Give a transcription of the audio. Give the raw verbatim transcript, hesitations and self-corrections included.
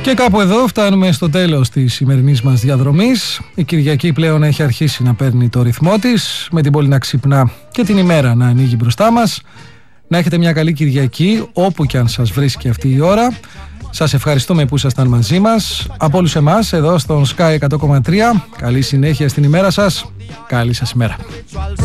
Και κάπου εδώ φτάνουμε στο τέλος της σημερινής μας διαδρομής. Η Κυριακή πλέον έχει αρχίσει να παίρνει το ρυθμό της, με την πόλη να ξυπνά και την ημέρα να ανοίγει μπροστά μας. Να έχετε μια καλή Κυριακή όπου και αν σας βρίσκει αυτή η ώρα. Σας ευχαριστούμε που ήσασταν μαζί μας. Από όλους εμάς εδώ στον Sky εκατό κόμμα τρία, καλή συνέχεια στην ημέρα σας. Καλή σας ημέρα.